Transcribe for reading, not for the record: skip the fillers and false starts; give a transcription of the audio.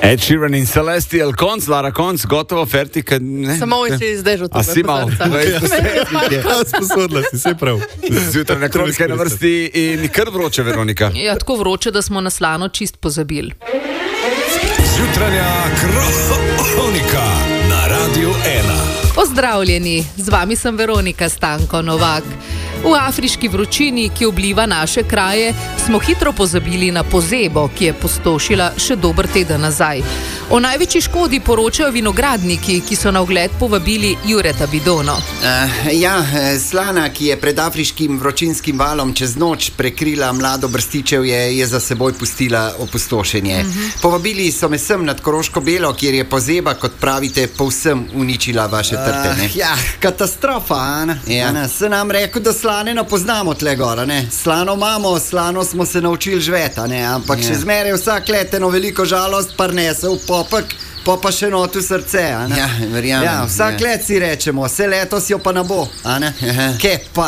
Ed Sheeran in Celestial Konc, Lara Konc, gotovo, fertika. Samo če izdežu to. A si malo? Sposodila si, vse prav. Zjutraj na kronika na vrsti in kar vroče, Veronika. Ja, tako vroče, da smo na slano čist pozabili. Zjutranja kronika na Radiu 1. Pozdravljeni, z vami sem Veronika Stanko Novak. V afriški vročini, ki obliva naše kraje, smo hitro pozabili na pozebo, ki je pustošila še dober teden nazaj. O največji škodi poročajo vinogradniki, ki so na ogled povabili Jureta Bidono. Slana, ki je pred afriškim vročinskim valom čez noč prekrila mlado brstičev, je za seboj pustila opustošenje. Povabili so me sem nad Koroško Belo, kjer je pozeba, kot pravite, povsem uničila vaše trte. Katastrofa, Ana. Se nam rekel, da slane ne poznamo tle gora, ne. Slano imamo, slano smo se naučili živeti, ne, ampak še zmeraj vsak let eno veliko žalost parnese v popek, pa še not v srce, ne. Verjamem. Vsak let si rečemo, vse letos jo pa ne bo, ne. Kje pa